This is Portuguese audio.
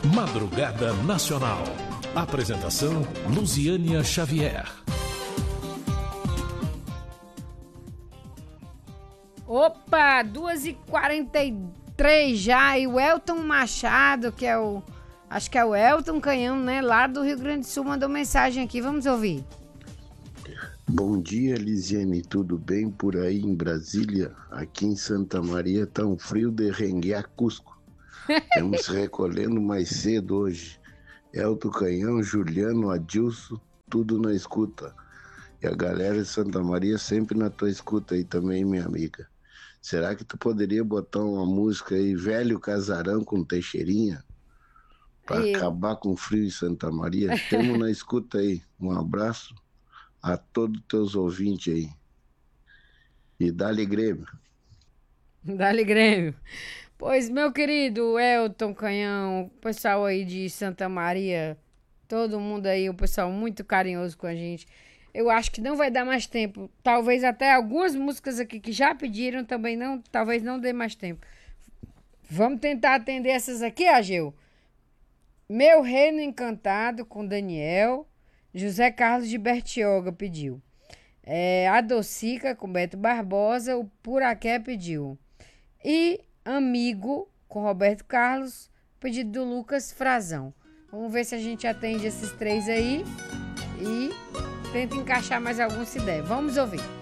Madrugada Nacional. Apresentação Luziânia Xavier. Opa, 2h43 já, e o Elton Machado, que é o... acho que é o Elton Canhão, né? Lá do Rio Grande do Sul, mandou mensagem aqui, vamos ouvir. Bom dia, Lisiane, tudo bem por aí em Brasília? Aqui em Santa Maria tá um frio de renguear Cusco. Estamos recolhendo mais cedo hoje. Elton Canhão, Juliano, Adilson, tudo na escuta. E a galera de Santa Maria sempre na tua escuta aí também, minha amiga. Será que tu poderia botar uma música aí, Velho Casarão com Teixeirinha? Para acabar com o frio em Santa Maria? Temos na escuta aí. Um abraço a todos os teus ouvintes aí. E dá-lhe Grêmio. Dá-lhe Grêmio. Pois, meu querido Elton Canhão, o pessoal aí de Santa Maria, todo mundo aí, o pessoal muito carinhoso com a gente. Eu acho que não vai dar mais tempo. Talvez até algumas músicas aqui que já pediram também não, talvez não dê mais tempo. Vamos tentar atender essas aqui, Ageu. Meu Reino Encantado com Daniel. José Carlos de Bertioga pediu. Adocica com Beto Barbosa. O Puraqué pediu. E Amigo com Roberto Carlos. Pedido do Lucas Frazão. Vamos ver se a gente atende esses três aí. E tenta encaixar mais algum se der. Vamos ouvir.